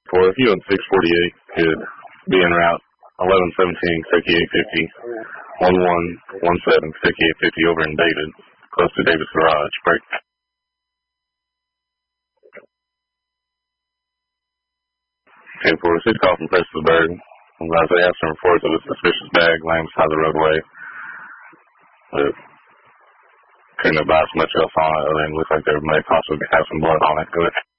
For if you on 648 could be en route 1117 Kentucky 850, 1117 Kentucky 850 over in David, close to David's Garage. Break. Okay, for a 6 call from Prestonsburg. They have some reports of a suspicious bag laying beside the roadway. But couldn't advise much else on it. I mean, it looks like there may possibly have some blood on it.